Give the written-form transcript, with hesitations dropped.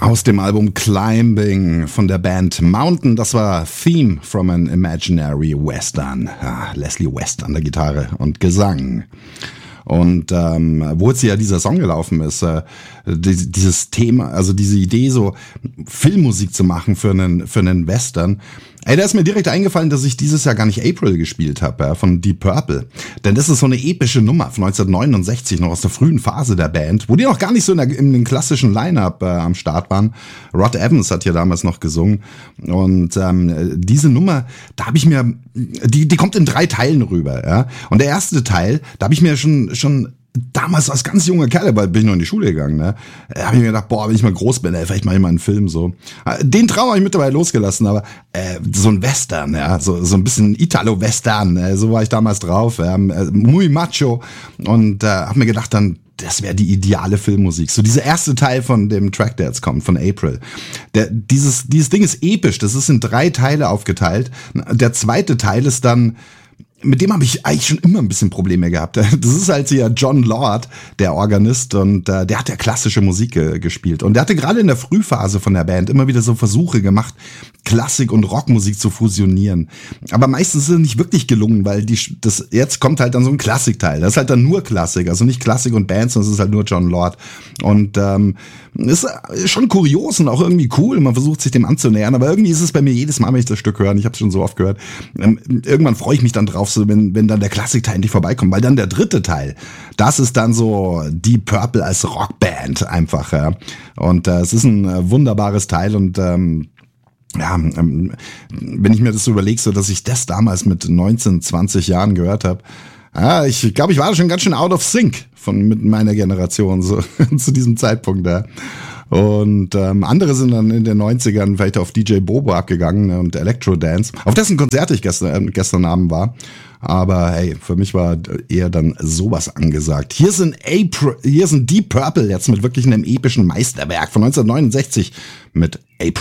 Aus dem Album Climbing von der Band Mountain, das war Theme from an Imaginary Western. Ja, Leslie West an der Gitarre und Gesang. Und wo jetzt ja dieser Song gelaufen ist, dieses Thema, also diese Idee, so Filmmusik zu machen für einen Western. Ey, da ist mir direkt eingefallen, dass ich dieses Jahr gar nicht April gespielt habe, ja, von Deep Purple. Denn das ist so eine epische Nummer von 1969, noch aus der frühen Phase der Band, wo die noch gar nicht so in den klassischen Line-Up am Start waren. Rod Evans hat ja damals noch gesungen. Und diese Nummer, da habe ich mir, die kommt in 3 Teilen rüber. Ja. Und der erste Teil, da habe ich mir schon damals als ganz junger Kerl, weil bin ich noch in die Schule gegangen, ne? Da habe ich mir gedacht, boah, wenn ich mal groß bin, vielleicht mache ich mal einen Film so. Den Traum habe ich mittlerweile losgelassen, aber so ein Western, ja, so ein bisschen Italo-Western, so war ich damals drauf, muy macho und habe mir gedacht dann, das wäre die ideale Filmmusik. So dieser erste Teil von dem Track, der jetzt kommt, von April. Dieses Ding ist episch, das ist in 3 Teile aufgeteilt. Der zweite Teil ist dann, mit dem habe ich eigentlich schon immer ein bisschen Probleme gehabt. Das ist halt ja John Lord, der Organist, und der hat ja klassische Musik gespielt. Und der hatte gerade in der Frühphase von der Band immer wieder so Versuche gemacht, Klassik und Rockmusik zu fusionieren. Aber meistens ist es nicht wirklich gelungen, weil jetzt kommt halt dann so ein Klassikteil. Das ist halt dann nur Klassik, also nicht Klassik und Bands, sondern es ist halt nur John Lord. Und ist schon kurios und auch irgendwie cool. Man versucht sich dem anzunähern, aber irgendwie ist es bei mir jedes Mal, wenn ich das Stück höre, ich habe es schon so oft gehört, irgendwann freue ich mich dann drauf, so wenn dann der Klassikteil endlich vorbeikommt, weil dann der dritte Teil, das ist dann so Deep Purple als Rockband einfach. Ja. Und es ist ein wunderbares Teil und wenn ich mir das so überlege, so dass ich das damals mit 19, 20 Jahren gehört habe, ich glaube, ich war schon ganz schön out of sync mit meiner Generation so zu diesem Zeitpunkt da. Und andere sind dann in den 90ern vielleicht auf DJ Bobo abgegangen und Electro Dance, auf dessen Konzert ich gestern Abend war. Aber hey, für mich war eher dann sowas angesagt. Hier sind Deep Purple jetzt mit wirklich einem epischen Meisterwerk von 1969 mit April.